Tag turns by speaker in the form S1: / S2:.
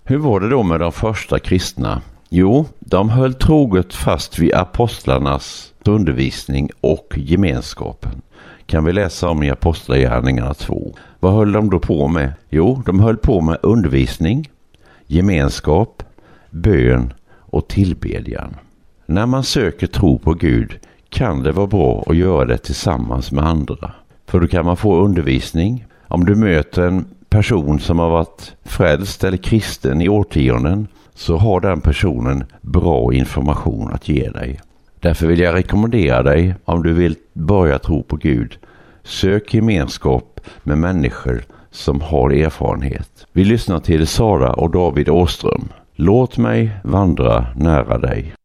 S1: Hur var det då med de första kristna? Jo, de höll troget fast vid apostlarnas undervisning och gemenskapen. Kan vi läsa om i Apostlagärningarna 2. Vad höll de då på med? Jo, de höll på med undervisning, gemenskap, bön och tillbedjan. När man söker tro på Gud kan det vara bra att göra det tillsammans med andra. För då kan man få undervisning. Om du möter en person som har varit frälst eller kristen i årtionden så har den personen bra information att ge dig. Därför vill jag rekommendera dig, om du vill börja tro på Gud, sök gemenskap med människor som har erfarenhet. Vi lyssnar till Sara och David Åström. Låt mig vandra nära dig.